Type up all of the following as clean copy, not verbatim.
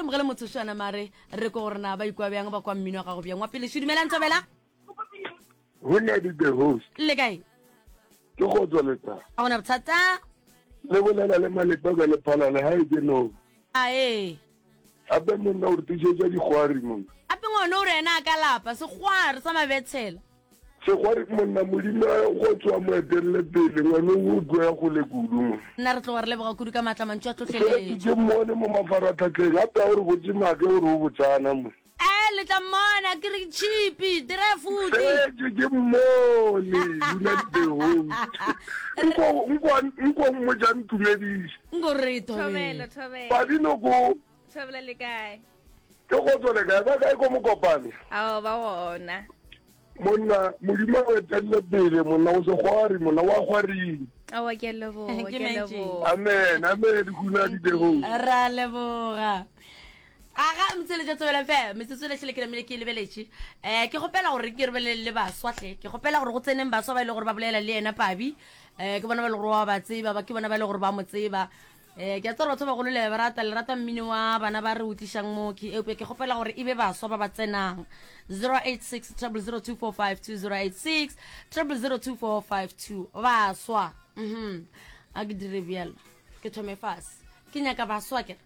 amogele motsošana mare re ko gore na ba ikwa bjang ba kwa mmino ga go bjang wa pele Sedumela Ntsobela Hona di the host. le kae Ke go tsweletsa. a gona bothata Le bolela le malepa ka le phala le ha e ke no. ae Ape monna o re tisetsa digwari mo. ape ngwane o re ena a ka lapa segware sa mabetshela Se gwari monna modimo go tswa mo etelle pele ngwana o tloya go le kudu mo. nna re tlo gore leboga kudu ka matla mantso a Se tlotleletše ke mmone mo mafaratlhatlheng ape o re botse make o re o botsana mo. le tla mmona ke re chipi dira futi Ke mmone dula di the host. Nko mo jang tumedise. ngorito Thobela. Ba dino go Thobela le kae? ke go tsole ka ba ka go mo kopane. Ao ba wona. Monna modimo o etelle pele monna o se gwari monna wa gwari. Awa ke lebo, Ke menje. Amen kuna di the host. ra leboga aga mtseletša Tswela FM metsotso le tlhele ke namile ke lebeletše ke gopela gore ke re le baswahle ke gopela gore go tseneng baswa ba ile gore ba bolela le ena Pabi ke bona ba le gore wa ba tseba ba ke bona ba le gore ba mo tseba ke a tsara batho ba golo le ba rata mmino wa bana ba re utlišang mo ke ke gopela gore ebe baswa ba ba tsenang 086 00245 086 00245 baswa a ke dire bjalo ke thome fase ke nyaka baswa ke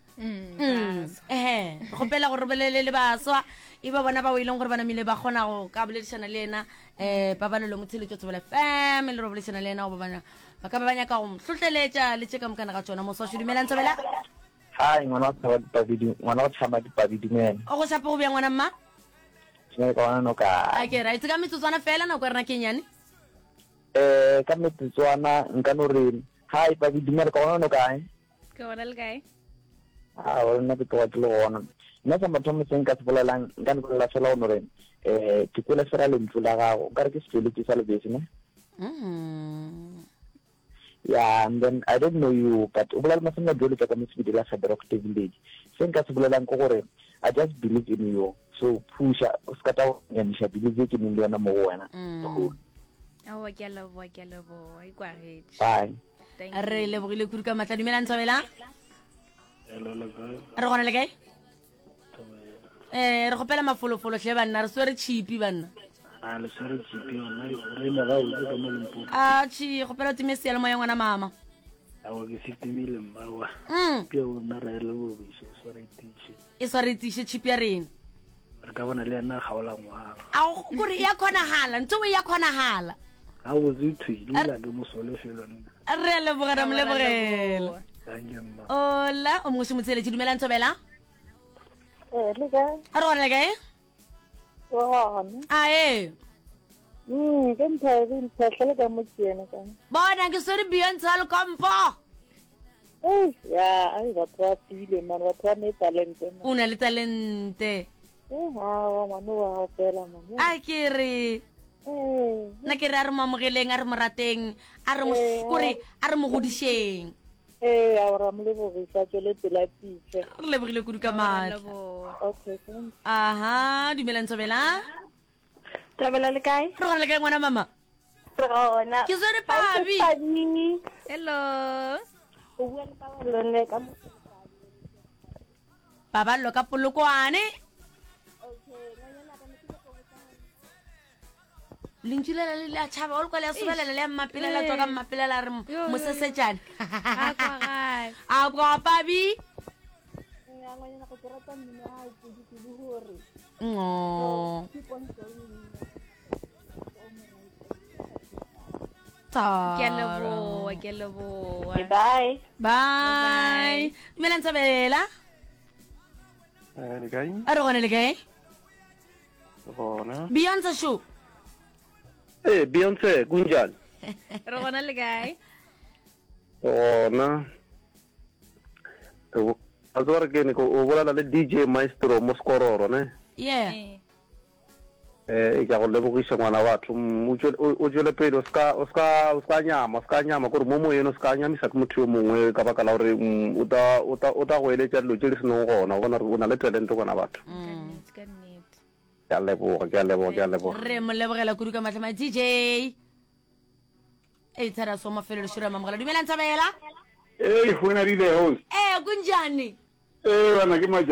gopela gore bolele le baswa e ba bona ba o ileng gore ba namile ba kgona go ka boledišana le ena ba ba lelo motsheletšo Tswela FM le ro boledišana le ena go ba ka ba banya ka go tlotleletša le tšeka mokana ga tsona moswa Sedumela Ntsobela Hai ngwana wa tshama dipabi dimene o go shape go bja ngwana mma ke ka no ka a ke ra itse ka metsotswana fela nako e rena ke nyane ka metsotswana nka no re hai pabi dimene ka no ka Ke wona le kae? o nna ke twa tlo gona nna sa mathomo seng ka tsebolelang nka no la fela o no re ke kwela sera le ntlola gago ka re ke sele ke sa le bese ne yeah and then I don't know you but o bolela maseng dilo ka mo tsebile la sa rock village seng ka tsebolelang ko gore I just believe in you so push ska ta ya nisha believe ke mo yona mo wena Awa ke lebo, I kwa hetse. bye Thank re lebogile kudu ka matla Dumela Ntsobela Hello le ka. re gona le kae re gopela mafolofolo hle banna re swere chipi banna A le sere tsipi ona re na ga o ka mo lempo. chi gopela time se ya le moya ngwana mama A o ke 50,000 mbawa. Ke o na re le bo biso so re tiche. e swaretiše chipi ya rena Re ka bona le ena ga ola ngwa. a gore ya kgonagala ntse o ya kgonagala A o zithwi le ke mo sole felo nna. re lebogela molebogela Thank ola o mongwe se motseletše Dumela Ntsobela le ka a re gona le kae gona ae ke nthatlhele ka mo tsena ka bona ke swere Beyonce a lekompo ya ai batho ba tsebile man batho ba ne talente o na le talente wa mano wa fela man a ke re nna ke re a re mo amogeleng a re mo rateng a re mo kore a re mo godišeng a ra mo le bo sa tswele pela pitse re lebogile kudu ka matla okay thanks aha Dumela Ntsobela Thobela le kae re gona le kae ngwana mama rona ke swere Pabi Hello. o bua le ka lone ka mo baballo ka polokwane lentšulela le a tšhaba o le kwa le a sobelela le a mmapelela tswa ka mmapelela re mosesetšane A kwa gae. a kwa Pabi ya ngwana go rata mmino ha o di hore ngo Ke lebo. bye bye Dumela Ntsobela Le kae? a re gone le kae Bona. Beyonce show Beyonce kunjani? Re gona le kae? Bona. A tswara ke ne ko o bolela le DJ Maestro Moskororo ne. yeah E ka go lebogisha ngwana batho o jele pele o ska nyama gore mo moyeno ska nyamisa ke motho yo mongwe ka baka la gore o ta go eletša dilo tše di seneng gona o bona re o na le talente gona batho Ka nnete. ke a leboga re mo lebogela kudu ka matlama DJ e tshara so mafelelo shira mamogela Dumela Ntsobela wena di the host kunjani bana ke